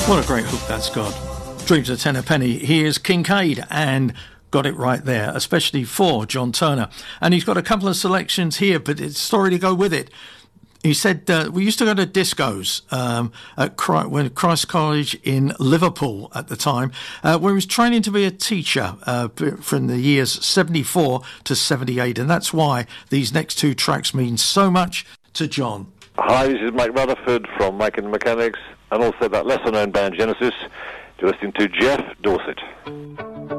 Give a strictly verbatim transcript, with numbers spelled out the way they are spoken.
What a great hook that's got. Dreams of Tenor Penny. Here's Kincaid and got it right there, especially for John Turner. And he's got a couple of selections here, but it's a story to go with it. He said, uh, we used to go to discos um, at Christ, when Christ College in Liverpool at the time, uh, where he was training to be a teacher uh, from the years seventy-four to seventy-eight. And that's why these next two tracks mean so much to John. Hi, this is Mike Rutherford from Mike and the Mechanics, and also that lesser-known band Genesis. You're listening to Jeff Dorset.